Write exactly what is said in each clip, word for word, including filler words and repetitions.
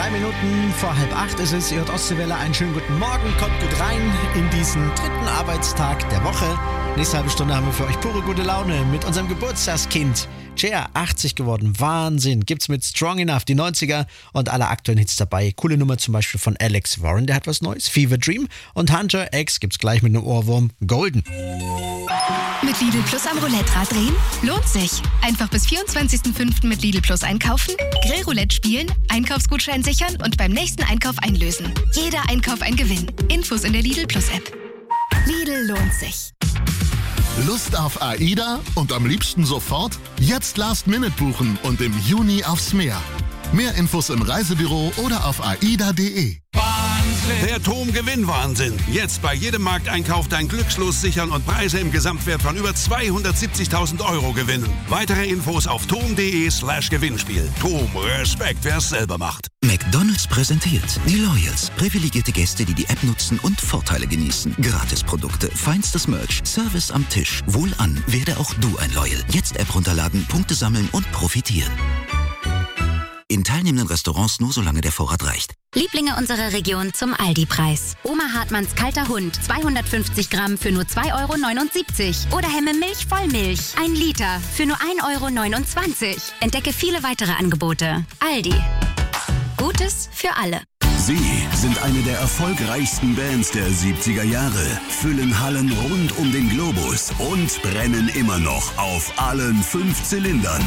Zwei Minuten vor halb acht ist es. Ihr hört Ostseewelle. Einen schönen guten Morgen. Kommt gut rein in diesen dritten Arbeitstag der Woche. Nächste halbe Stunde haben wir für euch pure gute Laune mit unserem Geburtstagskind. Cher, achtzig geworden. Wahnsinn. Gibt's mit Strong Enough, die neunziger und alle aktuellen Hits dabei. Coole Nummer zum Beispiel von Alex Warren, der hat was Neues. Fever Dream. Und Hunter X gibt's gleich mit einem Ohrwurm. Golden. Mit Lidl Plus am Roulette-Rad drehen? Lohnt sich. Einfach bis vierundzwanzigsten fünften mit Lidl Plus einkaufen, Grillroulette spielen, Einkaufsgutschein sichern und beim nächsten Einkauf einlösen. Jeder Einkauf ein Gewinn. Infos in der Lidl Plus App. Lidl lohnt sich. Lust auf AIDA und am liebsten sofort? Jetzt Last Minute buchen und im Juni aufs Meer. Mehr Infos im Reisebüro oder auf aida punkt de. Der TOM-Gewinn-Wahnsinn. Jetzt bei jedem Markteinkauf dein Glückslos sichern und Preise im Gesamtwert von über zweihundertsiebzigtausend Euro gewinnen. Weitere Infos auf tom punkt de slash Gewinnspiel. TOM, Respekt, wer es selber macht. McDonald's präsentiert die Loyals. Privilegierte Gäste, die die App nutzen und Vorteile genießen. Gratisprodukte, feinstes Merch, Service am Tisch. Wohlan, werde auch du ein Loyal. Jetzt App runterladen, Punkte sammeln und profitieren. In teilnehmenden Restaurants nur solange der Vorrat reicht. Lieblinge unserer Region zum Aldi-Preis. Oma Hartmanns kalter Hund, zweihundertfünfzig Gramm für nur zwei Euro neunundsiebzig. Oder Hemme Milch Vollmilch, ein Liter für nur ein Euro neunundzwanzig. Entdecke viele weitere Angebote. Aldi. Gutes für alle. Sie sind eine der erfolgreichsten Bands der siebziger Jahre, füllen Hallen rund um den Globus und brennen immer noch auf allen fünf Zylindern.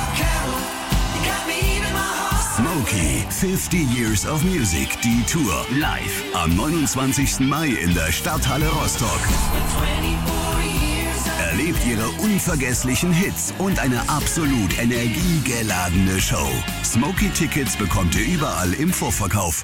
Smokey, fifty Years of Music, die Tour, live am neunundzwanzigsten Mai in der Stadthalle Rostock. Erlebt ihre unvergesslichen Hits und eine absolut energiegeladene Show. Smokey-Tickets bekommt ihr überall im Vorverkauf.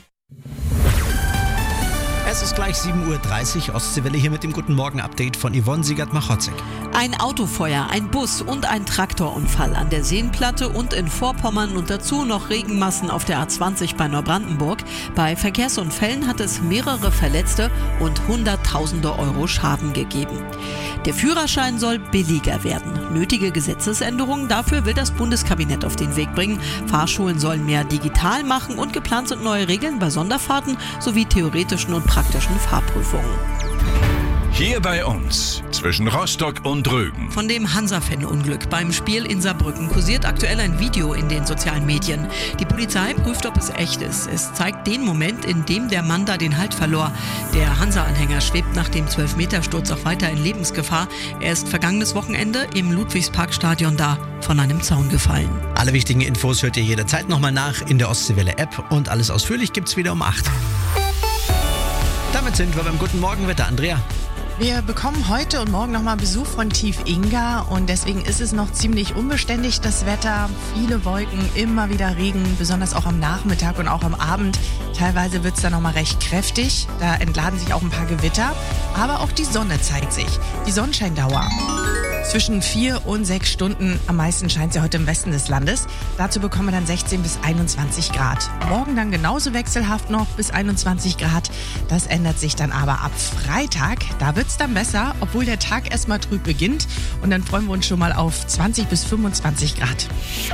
Es ist gleich sieben Uhr dreißig, Ostseewelle hier mit dem Guten Morgen-Update von Yvonne Siegert-Machotzek. Ein Autofeuer, ein Bus und ein Traktorunfall an der Seenplatte und in Vorpommern und dazu noch Regenmassen auf der A zwanzig bei Neubrandenburg. Bei Verkehrsunfällen hat es mehrere Verletzte und Hunderttausende Euro Schaden gegeben. Der Führerschein soll billiger werden. Nötige Gesetzesänderungen dafür will das Bundeskabinett auf den Weg bringen. Fahrschulen sollen mehr digital machen und geplant sind neue Regeln bei Sonderfahrten sowie theoretischen und praktischen Fahrprüfungen. Hier bei uns, zwischen Rostock und Rügen. Von dem Hansa-Fan-Unglück beim Spiel in Saarbrücken kursiert aktuell ein Video in den sozialen Medien. Die Polizei prüft, ob es echt ist. Es zeigt den Moment, in dem der Mann da den Halt verlor. Der Hansa-Anhänger schwebt nach dem zwölf Meter Sturz auch weiter in Lebensgefahr. Er ist vergangenes Wochenende im Ludwigsparkstadion da von einem Zaun gefallen. Alle wichtigen Infos hört ihr jederzeit nochmal nach in der Ostseewelle-App und alles ausführlich gibt's wieder um acht. Damit sind wir beim Guten Morgen-Wetter. Andrea. Wir bekommen heute und morgen nochmal Besuch von Tief Inga und deswegen ist es noch ziemlich unbeständig, das Wetter. Viele Wolken, immer wieder Regen, besonders auch am Nachmittag und auch am Abend. Teilweise wird es dann nochmal recht kräftig, da entladen sich auch ein paar Gewitter, aber auch die Sonne zeigt sich. Die Sonnenscheindauer zwischen vier und sechs Stunden, am meisten scheint sie heute im Westen des Landes. Dazu bekommen wir dann sechzehn bis einundzwanzig Grad. Morgen dann genauso wechselhaft noch bis einundzwanzig Grad. Das ändert sich dann aber ab Freitag. Da wird es dann besser, obwohl der Tag erstmal trüb beginnt. Und dann freuen wir uns schon mal auf zwanzig bis fünfundzwanzig Grad.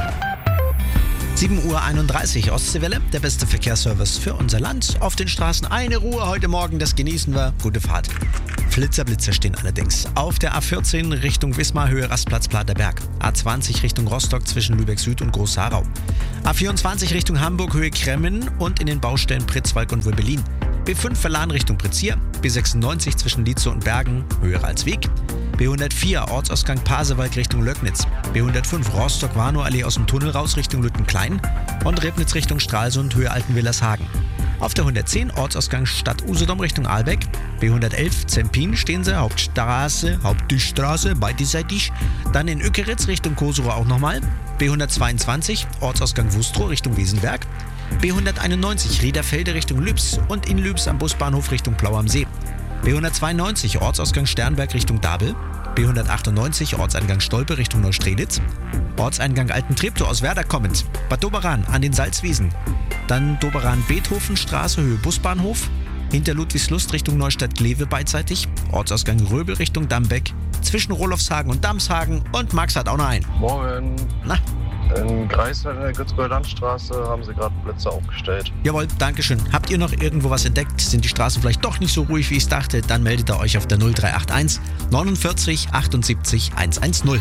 sieben Uhr einunddreißig, Ostseewelle, der beste Verkehrsservice für unser Land. Auf den Straßen eine Ruhe heute Morgen, das genießen wir. Gute Fahrt. Flitzer-Blitzer stehen allerdings. Auf der A vierzehn Richtung Wismar, Höhe Rastplatz Platerberg. A zwanzig Richtung Rostock zwischen Lübeck Süd und Groß-Sarau. A vierundzwanzig Richtung Hamburg, Höhe Kremmen und in den Baustellen Pritzwalk und Wöbelin. B fünf Verlan Richtung Prizier. B sechsundneunzig zwischen Lietze und Bergen, Höhe Ralsweg. B hundertvier Ortsausgang Pasewalk Richtung Löcknitz. B hundertfünf Rostock-Warnow-Allee aus dem Tunnel raus Richtung Lüttenklein. Und Rebnitz Richtung Stralsund, Höhe Altenwillershagen. Auf der hundertzehn Ortsausgang Stadt Usedom Richtung Ahlbeck. B hundertelf Zempin stehen sie, Hauptstraße, Hauptstraße, beideseitig. Dann in Ückeritz Richtung Koserow auch nochmal. B hundertzweiundzwanzig Ortsausgang Wustrow Richtung Wesenberg. B hunderteinundneunzig Riederfelde Richtung Lübs und in Lübs am Busbahnhof Richtung Plau am See. B hundertzweiundneunzig Ortsausgang Sternberg Richtung Dabel. B hundertachtundneunzig Ortseingang Stolpe Richtung Neustrelitz. Ortseingang Alten Treptow aus Werder kommend. Bad Doberan an den Salzwiesen. Dann Doberan-Beethovenstraße Höhe Busbahnhof. Hinter Ludwigslust Richtung Neustadt-Glewe beidseitig. Ortsausgang Röbel Richtung Dambeck. Zwischen Rolofshagen und Damshagen. Und Max hat auch noch einen. Morgen. Na? In Greifswald in der Gützburger Landstraße haben sie gerade Blitze aufgestellt. Jawohl, Dankeschön. Habt ihr noch irgendwo was entdeckt? Sind die Straßen vielleicht doch nicht so ruhig, wie ich dachte? Dann meldet ihr euch auf der null drei acht eins neunundvierzig achtundsiebzig hundertzehn.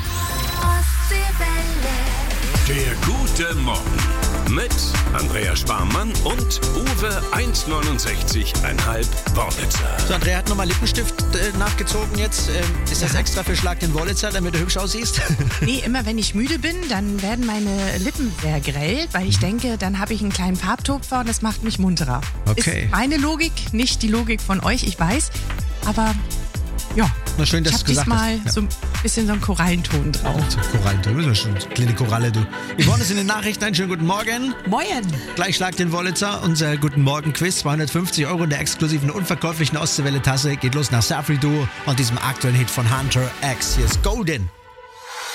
Der gute Morgen mit Andrea Sparmann und Uwe eins Komma neunundsechzig Komma fünf Wollitzer. So, Andrea hat nochmal Lippenstift äh, nachgezogen jetzt. Ähm, ist das Ja. extra für Schlag den Wollitzer, damit du hübsch aussiehst? Nee, immer wenn ich müde bin, dann werden meine Lippen sehr grell, weil ich denke, dann habe ich einen kleinen Farbtupfer und das macht mich munterer. Okay. Ist meine Logik, nicht die Logik von euch, ich weiß. Aber ja, Na schön, dass ich du habe gesagt diesmal hast. Ja. so ein bisschen so einen Korallenton drauf. Korallenton, das ist schon eine kleine Koralle, du. Yvonne ist in den Nachrichten. Einen schönen guten Morgen. Moin. Gleich Schlag den Wollitzer. Unser Guten Morgen-Quiz. zweihundertfünfzig Euro in der exklusiven unverkäuflichen Ostseewelle-Tasse. Geht los nach Safri Duo und diesem aktuellen Hit von Hunter X. Hier ist Golden.